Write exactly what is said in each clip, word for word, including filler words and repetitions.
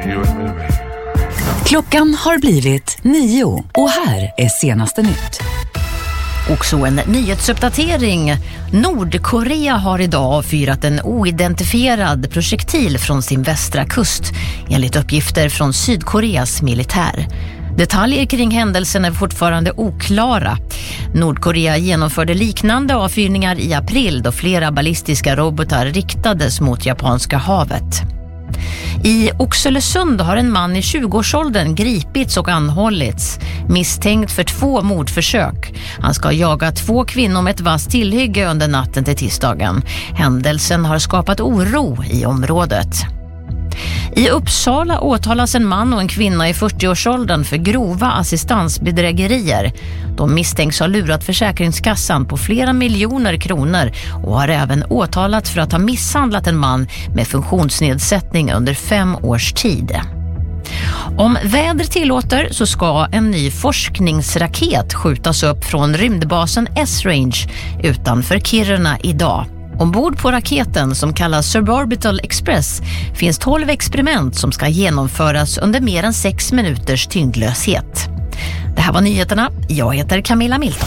Klockan har blivit nio och här är senaste nytt. Och så en nyhetsuppdatering. Nordkorea har idag avfyrat en oidentifierad projektil från sin västra kust, enligt uppgifter från Sydkoreas militär. Detaljer kring händelsen är fortfarande oklara. Nordkorea genomförde liknande avfyrningar i april då flera ballistiska robotar riktades mot Japanska havet. I Oxelösund har en man i tjugoårsåldern gripits och anhållits, misstänkt för två mordförsök. Han ska jaga två kvinnor med ett vasst tillhygge under natten till tisdagen. Händelsen har skapat oro i området. I Uppsala åtalas en man och en kvinna i fyrtioårsåldern för grova assistansbedrägerier. De misstänks ha lurat Försäkringskassan på flera miljoner kronor och har även åtalats för att ha misshandlat en man med funktionsnedsättning under fem års tid. Om väder tillåter så ska en ny forskningsraket skjutas upp från rymdbasen S-Range utanför Kiruna idag. Ombord på raketen, som kallas Suborbital Express, finns tolv experiment som ska genomföras under mer än sex minuters tyngdlöshet. Det här var nyheterna. Jag heter Camilla Milton.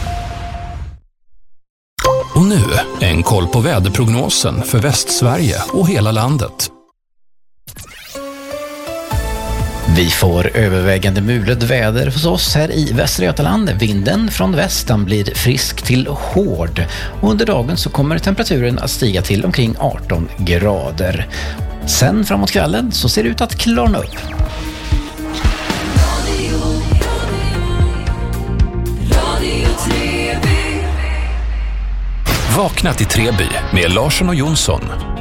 Och nu en koll på väderprognosen för Västsverige och hela landet. Vi får övervägande mulet väder hos oss här i Västra Götaland. Vinden från västan blir frisk till hård. Och under dagen så kommer temperaturen att stiga till omkring arton grader. Sen framåt kvällen så ser det ut att klarna upp. Vakna till Treby med Larsson och Jonsson.